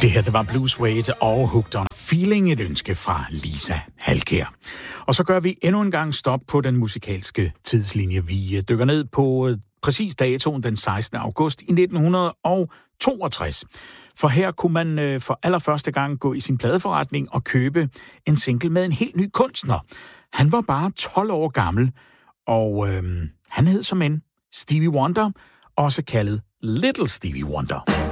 Det her, det var Blue Suede og Hooked on a Feeling, et ønske fra Lisa Halkær. Og så gør vi endnu en gang stop på den musikalske tidslinje. Vi dykker ned på præcis datoen den 16. august i 1962. For her kunne man for allerførste gang gå i sin pladeforretning og købe en single med en helt ny kunstner. Han var bare 12 år gammel, og han hed som en Stevie Wonder, også kaldet Little Stevie Wonder.